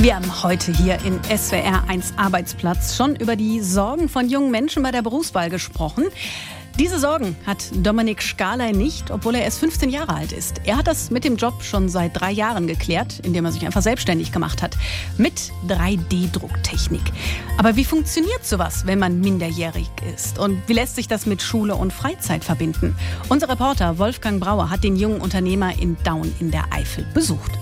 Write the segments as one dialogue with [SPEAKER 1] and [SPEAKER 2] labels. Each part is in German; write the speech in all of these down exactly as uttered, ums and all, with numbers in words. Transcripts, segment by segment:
[SPEAKER 1] Wir haben heute hier in S W R eins Arbeitsplatz schon über die Sorgen von jungen Menschen bei der Berufswahl gesprochen. Diese Sorgen hat Dominik Sckaley nicht, obwohl er erst fünfzehn Jahre alt ist. Er hat das mit dem Job schon seit drei Jahren geklärt, indem er sich einfach selbstständig gemacht hat. Mit drei D Drucktechnik. Aber wie funktioniert sowas, wenn man minderjährig ist? Und wie lässt sich das mit Schule und Freizeit verbinden? Unser Reporter Wolfgang Brauer hat den jungen Unternehmer in Daun in der Eifel besucht.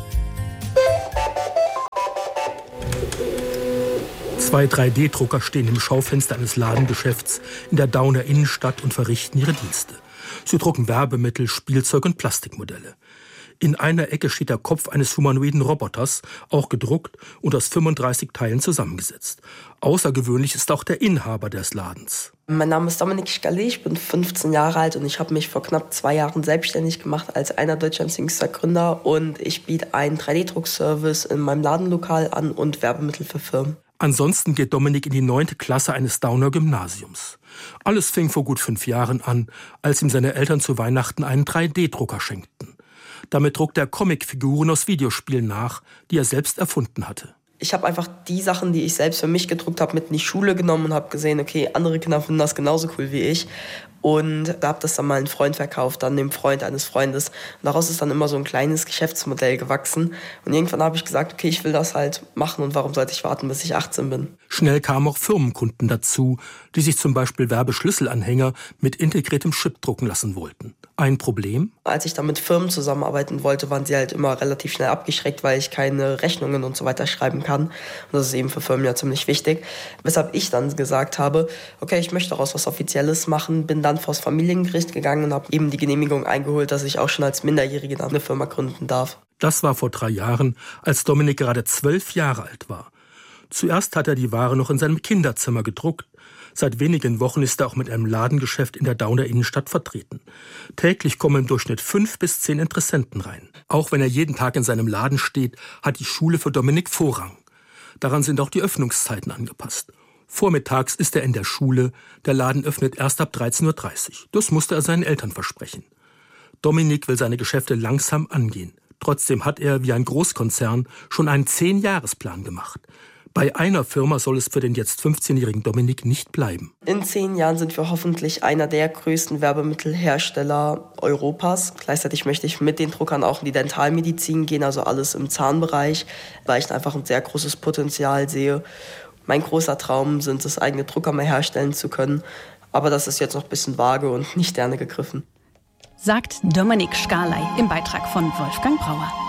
[SPEAKER 2] Zwei drei D Drucker stehen im Schaufenster eines Ladengeschäfts in der Dauner Innenstadt und verrichten ihre Dienste. Sie drucken Werbemittel, Spielzeug und Plastikmodelle. In einer Ecke steht der Kopf eines humanoiden Roboters, auch gedruckt und aus fünfunddreißig Teilen zusammengesetzt. Außergewöhnlich ist auch der Inhaber des Ladens.
[SPEAKER 3] Mein Name ist Dominik Sckaley, ich bin fünfzehn Jahre alt und ich habe mich vor knapp zwei Jahren selbstständig gemacht als einer Deutschlands jüngster Gründer. Und ich biete einen drei D Druckservice in meinem Ladenlokal an und Werbemittel für Firmen.
[SPEAKER 2] Ansonsten geht Dominik in die neunte Klasse eines Dauner Gymnasiums. Alles fing vor gut fünf Jahren an, als ihm seine Eltern zu Weihnachten einen drei D Drucker schenkten. Damit druckt er Comicfiguren aus Videospielen nach, die er selbst erfunden hatte.
[SPEAKER 3] Ich habe einfach die Sachen, die ich selbst für mich gedruckt habe, mit in die Schule genommen und habe gesehen, okay, andere Kinder finden das genauso cool wie ich. Und da habe das dann mal einem Freund verkauft, dann dem Freund eines Freundes. Und daraus ist dann immer so ein kleines Geschäftsmodell gewachsen. Und irgendwann habe ich gesagt, okay, ich will das halt machen und warum sollte ich warten, bis ich achtzehn bin?
[SPEAKER 2] Schnell kamen auch Firmenkunden dazu, die sich zum Beispiel Werbeschlüsselanhänger mit integriertem Chip drucken lassen wollten. Ein Problem?
[SPEAKER 3] Als ich dann mit Firmen zusammenarbeiten wollte, waren sie halt immer relativ schnell abgeschreckt, weil ich keine Rechnungen und so weiter schreiben kann. Und das ist eben für Firmen ja ziemlich wichtig. Weshalb ich dann gesagt habe, okay, ich möchte daraus was Offizielles machen, bin dann vors Familiengericht gegangen und habe eben die Genehmigung eingeholt, dass ich auch schon als Minderjährige eine Firma gründen darf.
[SPEAKER 2] Das war vor drei Jahren, als Dominik gerade zwölf Jahre alt war. Zuerst hat er die Ware noch in seinem Kinderzimmer gedruckt. Seit wenigen Wochen ist er auch mit einem Ladengeschäft in der Dauner Innenstadt vertreten. Täglich kommen im Durchschnitt fünf bis zehn Interessenten rein. Auch wenn er jeden Tag in seinem Laden steht, hat die Schule für Dominik Vorrang. Daran sind auch die Öffnungszeiten angepasst. Vormittags ist er in der Schule, der Laden öffnet erst ab dreizehn Uhr dreißig. Das musste er seinen Eltern versprechen. Dominik will seine Geschäfte langsam angehen. Trotzdem hat er, wie ein Großkonzern, schon einen Zehn-Jahres-Plan gemacht. Bei einer Firma soll es für den jetzt fünfzehnjährigen Dominik nicht bleiben.
[SPEAKER 3] In zehn Jahren sind wir hoffentlich einer der größten Werbemittelhersteller Europas. Gleichzeitig möchte ich mit den Druckern auch in die Dentalmedizin gehen, also alles im Zahnbereich, weil ich einfach ein sehr großes Potenzial sehe. Mein großer Traum sind es, eigene Drucker mehr herstellen zu können. Aber das ist jetzt noch ein bisschen vage und nicht gerne gegriffen.
[SPEAKER 1] Sagt Dominik Sckaley im Beitrag von Wolfgang Brauer.